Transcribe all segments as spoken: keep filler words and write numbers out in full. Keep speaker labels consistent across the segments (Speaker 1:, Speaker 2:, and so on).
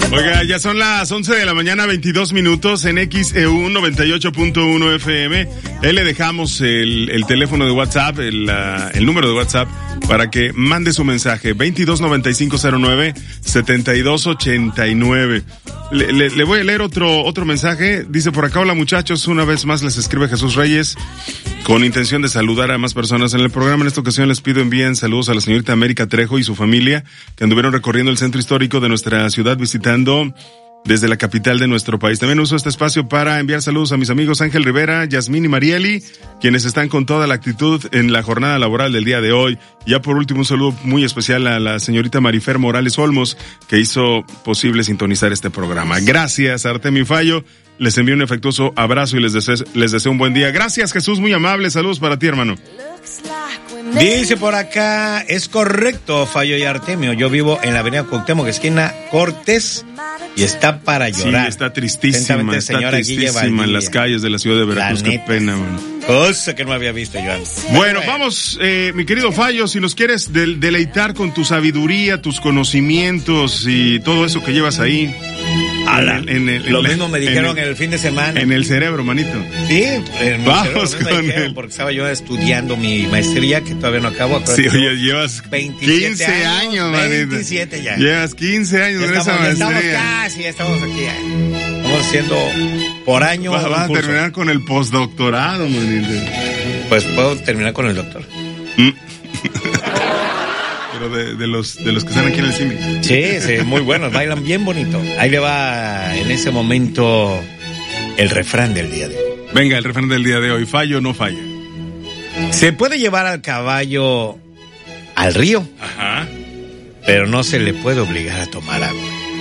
Speaker 1: Oiga, ya son las once de la mañana, veintidós minutos en X E U noventa y ocho punto uno F M. Ahí le dejamos el, el teléfono de WhatsApp, el, uh, el número de WhatsApp para que mande su mensaje. veintidós noventa y cinco cero nueve setenta y dos ochenta y nueve. Le, le, le voy a leer otro, otro mensaje. Dice por acá: hola muchachos, una vez más les escribe Jesús Reyes con intención de saludar a más personas en el programa. En esta ocasión les pido envíen saludos a la señorita América Trejo y su familia, que anduvieron recorriendo el centro histórico de nuestra ciudad visitando desde la capital de nuestro país. También uso este espacio para enviar saludos a mis amigos Ángel Rivera, Yasmín y Marieli, quienes están con toda la actitud en la jornada laboral del día de hoy. Ya por último, un saludo muy especial a la señorita Marifer Morales Olmos, que hizo posible sintonizar este programa. Gracias, Artemio Fallo. Les envío un afectuoso abrazo y les deseo, les deseo un buen día. Gracias, Jesús, muy amable. Saludos para ti, hermano.
Speaker 2: Dice por acá, es correcto, Fallo y Artemio. Yo vivo en la avenida Cuauhtémoc, esquina Cortés, y está para llorar.
Speaker 1: Sí, está tristísima, está tristísima en las calles de la ciudad de Veracruz. Qué pena, man.
Speaker 2: Cosa que no había visto yo antes.
Speaker 1: Bueno, vamos, eh, mi querido Fallo, si nos quieres de- deleitar con tu sabiduría, tus conocimientos y todo eso que llevas ahí.
Speaker 2: Ala,
Speaker 1: en el, en el,
Speaker 2: lo
Speaker 1: en
Speaker 2: mismo me dijeron
Speaker 1: en
Speaker 2: el, el fin de semana.
Speaker 1: En el cerebro, manito.
Speaker 2: Sí, en mi
Speaker 1: Vamos
Speaker 2: cerebro,
Speaker 1: con
Speaker 2: me dijeron,
Speaker 1: él.
Speaker 2: porque estaba yo estudiando mi maestría, que todavía no acabo.
Speaker 1: Sí, oye, llevas
Speaker 2: veintisiete
Speaker 1: quince años, manito.
Speaker 2: veintisiete ya.
Speaker 1: Llevas quince años
Speaker 2: Ya
Speaker 1: en
Speaker 2: estamos,
Speaker 1: esa
Speaker 2: ya estamos
Speaker 1: maestría.
Speaker 2: casi, ya estamos aquí. Ya. Estamos haciendo por año.
Speaker 1: Vas,
Speaker 2: un
Speaker 1: vas a
Speaker 2: curso.
Speaker 1: terminar con el postdoctorado, manito.
Speaker 2: Pues puedo terminar con el doctor.
Speaker 1: Pero de, de los de los que están aquí en el cine.
Speaker 2: Sí, sí, muy buenos, bailan bien bonito. Ahí le va en ese momento el refrán del día de hoy.
Speaker 1: Venga, el refrán del día de hoy. Fallo o no falla.
Speaker 2: Se puede llevar al caballo al río,
Speaker 1: Ajá.
Speaker 2: pero no se le puede obligar a tomar agua.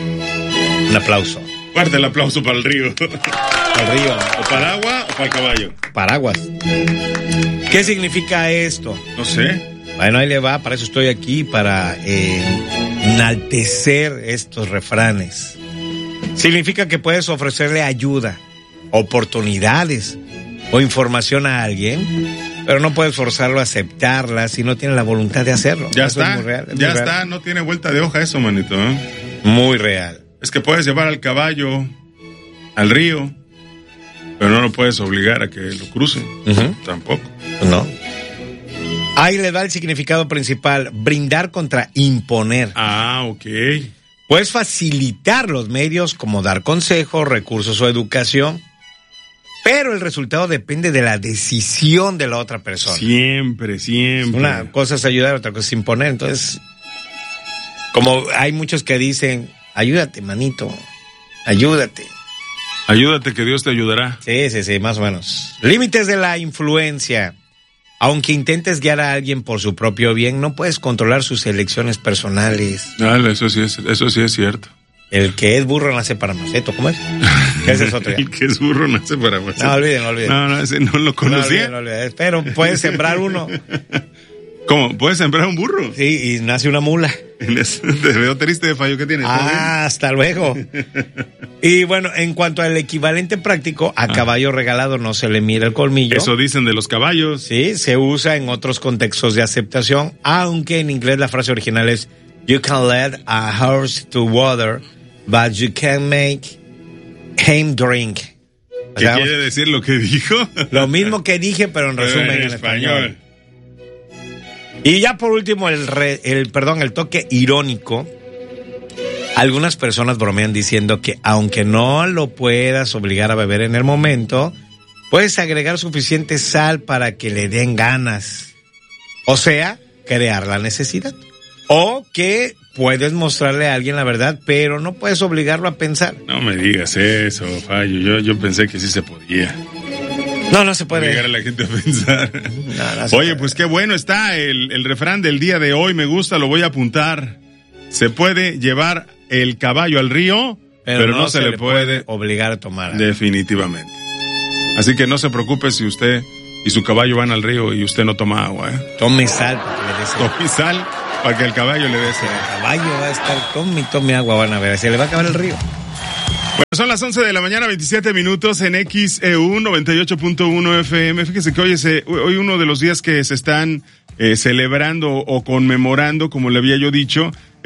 Speaker 2: Un aplauso.
Speaker 1: Fuerte el aplauso para el río.
Speaker 2: Al río.
Speaker 1: ¿O para el agua o para el caballo?
Speaker 2: Paraguas. ¿Qué significa esto?
Speaker 1: No sé.
Speaker 2: Bueno, ahí le va, para eso estoy aquí, para eh, enaltecer estos refranes. Significa que puedes ofrecerle ayuda, oportunidades o información a alguien, pero no puedes forzarlo a aceptarla si no tiene la voluntad de hacerlo.
Speaker 1: Ya
Speaker 2: Eso
Speaker 1: está,
Speaker 2: es muy real, es
Speaker 1: ya
Speaker 2: muy
Speaker 1: está,
Speaker 2: real.
Speaker 1: no tiene vuelta de hoja eso, manito, ¿eh?
Speaker 2: Muy real.
Speaker 1: Es que puedes llevar al caballo al río, pero no lo puedes obligar a que lo cruce.
Speaker 2: Uh-huh.
Speaker 1: Tampoco.
Speaker 2: No. Ahí le da el significado principal, brindar contra imponer.
Speaker 1: Ah, ok.
Speaker 2: Puedes facilitar los medios como dar consejos, recursos o educación, pero el resultado depende de la decisión de la otra persona.
Speaker 1: Siempre, siempre.
Speaker 2: Una cosa es ayudar, otra cosa es imponer. Entonces, como hay muchos que dicen, ayúdate, manito, ayúdate.
Speaker 1: Ayúdate que Dios te ayudará.
Speaker 2: Sí, sí, sí, más o menos. Límites de la influencia. Aunque intentes guiar a alguien por su propio bien, no puedes controlar sus elecciones personales.
Speaker 1: Dale, eso sí es, eso sí es cierto.
Speaker 2: El que es burro nace para maceto, ¿cómo es? Ese es otro.
Speaker 1: El que es burro nace para maceto.
Speaker 2: No, olviden, no olviden.
Speaker 1: No, no, ese no lo conocía.
Speaker 2: No olviden, no olviden. Pero puedes sembrar uno.
Speaker 1: ¿Cómo? ¿Puedes sembrar un burro?
Speaker 2: Sí, y nace una mula.
Speaker 1: Te veo triste de Fallo que tienes.
Speaker 2: Ah, hasta luego. Y bueno, en cuanto al equivalente práctico, a caballo regalado no se le mira el colmillo.
Speaker 1: Eso dicen de los caballos.
Speaker 2: Sí, se usa en otros contextos de aceptación, aunque en inglés la frase original es You can lead a horse to water, but you can't make him drink. O
Speaker 1: ¿Qué
Speaker 2: sea,
Speaker 1: quiere decir lo que dijo?
Speaker 2: lo mismo que dije, pero en resumen en, en español. español. Y ya por último, el, re, el perdón, el toque irónico. Algunas personas bromean diciendo que aunque no lo puedas obligar a beber en el momento, puedes agregar suficiente sal para que le den ganas. O sea, crear la necesidad. O que puedes mostrarle a alguien la verdad, pero no puedes obligarlo a pensar.
Speaker 1: No me digas eso, Fallo. Yo, yo pensé que sí se podía.
Speaker 2: No, no se puede.
Speaker 1: Obligar a la gente a pensar.
Speaker 2: No, no se
Speaker 1: Oye,
Speaker 2: puede.
Speaker 1: pues qué bueno está el, el refrán del día de hoy. Me gusta, lo voy a apuntar. Se puede llevar el caballo al río, pero, pero no, no se, se le puede,
Speaker 2: puede obligar a tomar.
Speaker 1: Definitivamente. Así que no se preocupe si usted y su caballo van al río y usted no toma agua, ¿eh?
Speaker 2: Tome sal para que le dé sed.
Speaker 1: Tome sal para que el caballo le dé sed.
Speaker 2: El caballo va a estar, tome y tome agua, van a ver, se le va a acabar el río.
Speaker 1: Bueno, son las once de la mañana, veintisiete minutos en X E U noventa y ocho punto uno F M. Fíjese que hoy es eh, hoy uno de los días que se están eh, celebrando o conmemorando, como le había yo dicho,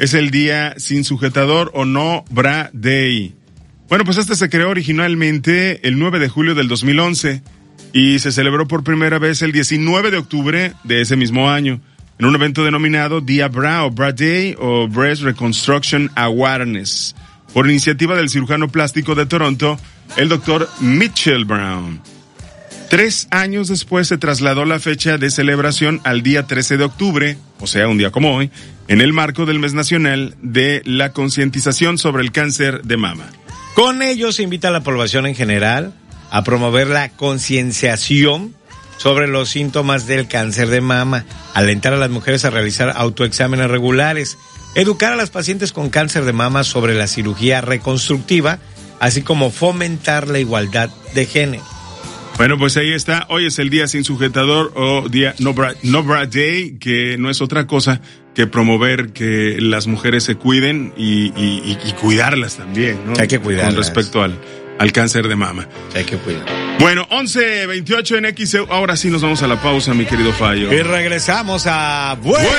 Speaker 1: es el día sin sujetador o No Bra Day. Bueno, pues este se creó originalmente el nueve de julio del dos mil once y se celebró por primera vez el diecinueve de octubre de ese mismo año, en un evento denominado Día Bra o Bra Day o Breast Reconstruction Awareness, por iniciativa del cirujano plástico de Toronto, el doctor Mitchell Brown. Tres años después se trasladó la fecha de celebración al día trece de octubre, o sea, un día como hoy, en el marco del Mes Nacional de la Concientización sobre el Cáncer de Mama.
Speaker 2: Con ello se invita a la población en general a promover la concienciación sobre los síntomas del cáncer de mama, alentar a las mujeres a realizar autoexámenes regulares, educar a las pacientes con cáncer de mama sobre la cirugía reconstructiva, así como fomentar la igualdad de género.
Speaker 1: Bueno, pues ahí está. Hoy es el día sin sujetador o día No Bra, no Bra Day, que no es otra cosa que promover que las mujeres se cuiden y, y, y cuidarlas también, ¿no?
Speaker 2: Hay que cuidarlas.
Speaker 1: Con respecto al, al cáncer de mama.
Speaker 2: Hay que cuidar.
Speaker 1: Bueno, once veintiocho en X E U. Ahora sí nos vamos a la pausa, mi querido Fallo.
Speaker 2: Y regresamos a... Bueno.